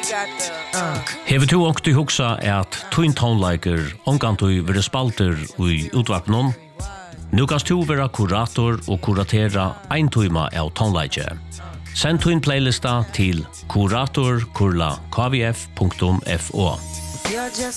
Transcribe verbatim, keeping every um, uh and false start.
Hever du åkt i hugsa at Twin Toneliker ongantu vere spalter i utvapnon? Nu kan du være kurator og kuratera ein tuma av tonleike. Send Twin playlista til kurator kurla kvf punktum fo.